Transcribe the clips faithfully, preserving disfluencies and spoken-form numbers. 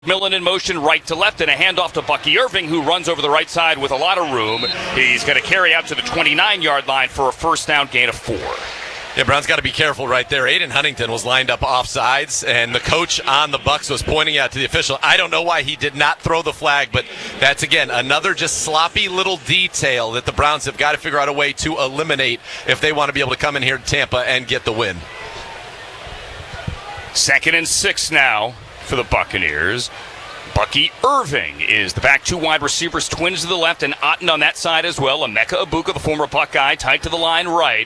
McMillan in motion right to left, and a handoff to Bucky Irving, who runs over the right side with a lot of room. He's going to carry out to the twenty-nine-yard line for a first down gain of four. Yeah, Brown's got to be careful right there. Aiden Huntington was lined up off sides, and the coach on the Bucks was pointing out to the official. I don't know why he did not throw the flag, but that's, again, another just sloppy little detail that the Browns have got to figure out a way to eliminate if they want to be able to come in here to Tampa and get the win. Second and six now for the Buccaneers. Bucky Irving is the back, two wide receivers, twins to the left, and Otten on that side as well. Emeka Egbuka, the former Buckeye, tight to the line right.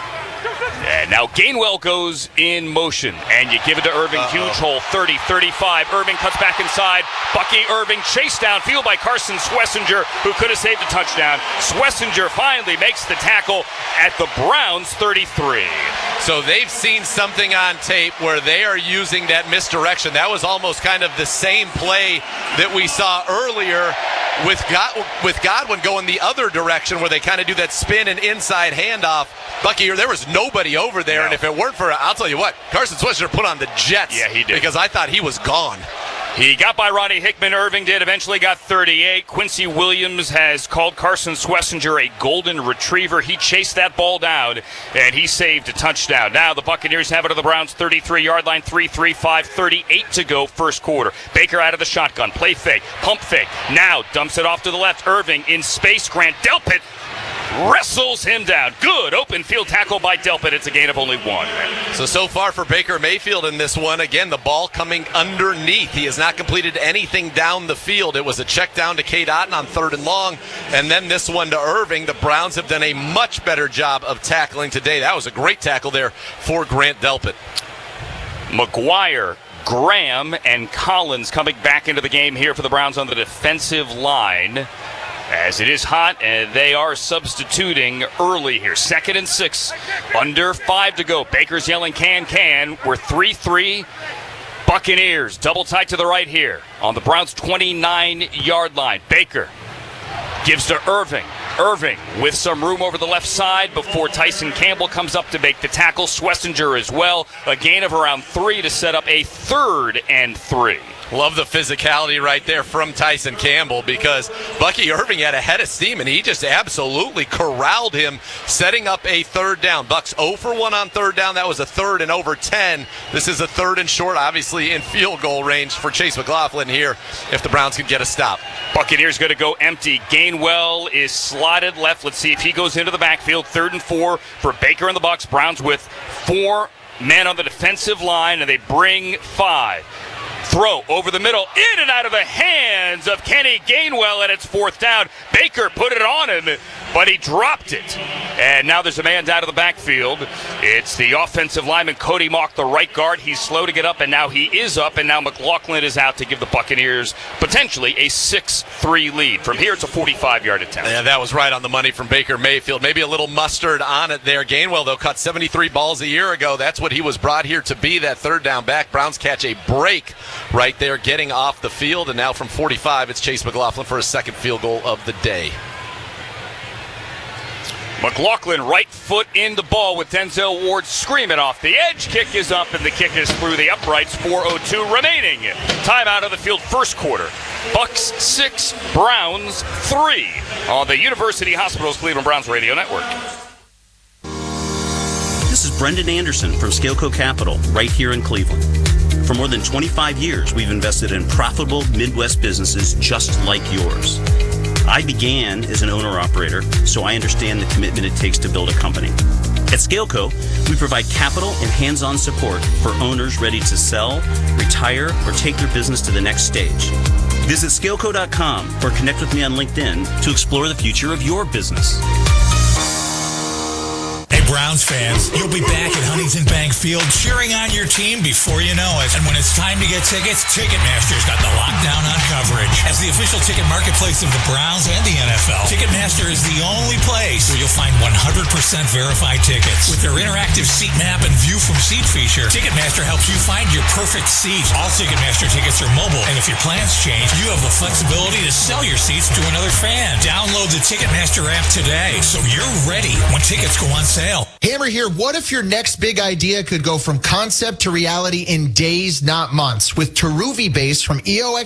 And now Gainwell goes in motion, and you give it to Irving. Uh-oh. Huge hole, thirty, thirty-five. Irving cuts back inside. Bucky Irving chased downfield by Carson Swessinger, who could have saved a touchdown. Swessinger finally makes the tackle at the Browns' thirty-three. So they've seen something on tape where they are using that misdirection. That was almost kind of the same play that we saw earlier with God, with Godwin going the other direction, where they kind of do that spin and inside handoff. Bucky, there was nobody over there, no. And if it weren't for, I'll tell you what, Carson Swessinger put on the Jets. Yeah, he did. Because I thought he was gone. He got by Ronnie Hickman. Irving did. Eventually got thirty-eight. Quincy Williams has called Carson Swessinger a golden retriever. He chased that ball down, and he saved a touchdown. Now the Buccaneers have it to the Browns' thirty-three-yard line. three three five, thirty-eight to go, first quarter. Baker out of the shotgun. Play fake. Pump fake. Now dumps it off to the left. Irving in space. Grant Delpit wrestles him down. Good open field tackle by Delpit. It's a gain of only one. So, so far for Baker Mayfield in this one, again, the ball coming underneath. He has not completed anything down the field. It was a check down to Cade Otten on third and long, and then this one to Irving. The Browns have done a much better job of tackling today. That was a great tackle there for Grant Delpit. McGuire, Graham, and Collins coming back into the game here for the Browns on the defensive line. As it is hot, and they are substituting early here. Second and six, under five to go. Baker's yelling, can, can. We're three three. Buccaneers, double tight to the right here on the Browns' twenty-nine-yard line. Baker gives to Irving. Irving with some room over the left side before Tyson Campbell comes up to make the tackle. Swessinger as well. A gain of around three to set up a third and three. Love the physicality right there from Tyson Campbell, because Bucky Irving had a head of steam, and he just absolutely corralled him, setting up a third down. Bucks zero for one on third down. That was a third and over ten. This is a third and short, obviously in field goal range for Chase McLaughlin here if the Browns can get a stop. Buccaneers going to go empty. Gainwell is slotted left. Let's see if he goes into the backfield. Third and four for Baker and the Bucks. Browns with four men on the defensive line, and they bring five. Throw over the middle, in and out of the hands of Kenny Gainwell, and it's fourth down. Baker put it on him, but he dropped it. And now there's a man down to the backfield. It's the offensive lineman, Cody Mauch, the right guard. He's slow to get up, and now he is up, and now McLaughlin is out to give the Buccaneers potentially a six three lead. From here, it's a forty-five-yard attempt. Yeah, that was right on the money from Baker Mayfield. Maybe a little mustard on it there. Gainwell, though, caught seventy-three balls a year ago. That's what he was brought here to be, that third down back. Browns catch a break right there, getting off the field, and now from forty-five, it's Chase McLaughlin for his second field goal of the day. McLaughlin right foot in the ball with Denzel Ward screaming off the edge. Kick is up, and the kick is through the uprights. four oh two remaining. Timeout of the field, first quarter. Bucks six, Browns three on the University Hospitals Cleveland Browns Radio Network. This is Brendan Anderson from Scaleco Capital, right here in Cleveland. For more than twenty-five years, we've invested in profitable Midwest businesses just like yours. I began as an owner-operator, so I understand the commitment it takes to build a company. At Scaleco, we provide capital and hands-on support for owners ready to sell, retire, or take their business to the next stage. Visit scaleco dot com or connect with me on LinkedIn to explore the future of your business. Browns fans, you'll be back at Huntington Bank Field cheering on your team before you know it. And when it's time to get tickets, Ticketmaster's got the lockdown on coverage. As the official ticket marketplace of the Browns and the N F L, Ticketmaster is the only place where you'll find one hundred percent verified tickets. With their interactive seat map and view from seat feature, Ticketmaster helps you find your perfect seat. All Ticketmaster tickets are mobile, and if your plans change, you have the flexibility to sell your seats to another fan. Download the Ticketmaster app today so you're ready when tickets go on sale. Hammer here. What if your next big idea could go from concept to reality in days, not months? With Teruvi Base from E O X